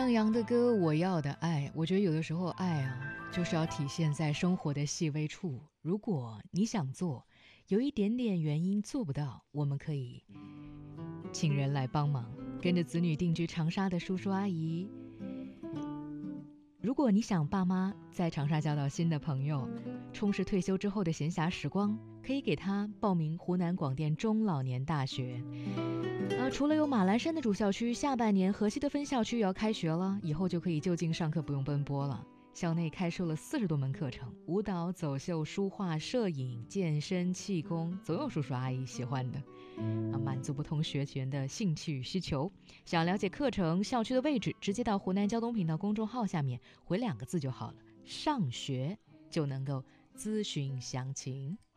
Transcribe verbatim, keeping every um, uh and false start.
张扬的歌《我要的爱》，我觉得有的时候爱啊，就是要体现在生活的细微处。如果你想做，有一点点原因做不到，我们可以请人来帮忙，跟着子女定居长沙的叔叔阿姨。如果你想爸妈在长沙交到新的朋友，充实退休之后的闲暇时光，可以给他报名湖南广电中老年大学。呃，除了有马栏山的主校区，下半年河西的分校区也要开学了，以后就可以就近上课，不用奔波了。校内开设了四十多门课程，舞蹈、走秀、书画、摄影、健身、气功，总有叔叔阿姨喜欢的，啊，满足不同学员的兴趣需求。想了解课程、校区的位置，直接到湖南交通频道公众号下面回两个字就好了，上学，就能够咨询详情。